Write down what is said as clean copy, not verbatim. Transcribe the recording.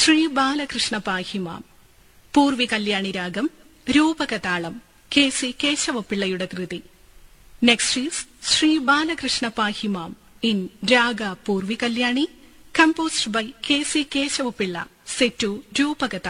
ശ്രീ ബാലകൃഷ്ണ പാഹിമാം. പൂർവി കല്യാണി രാഗം, രൂപകതാളം, KC കേശവപിള്ളയുടെ കൃതി. Next is Shri Balakrishna പാഹിമാം in raga Purvi Kalyani, composed by KC Kesava Pillai, set to രൂപകതാളം.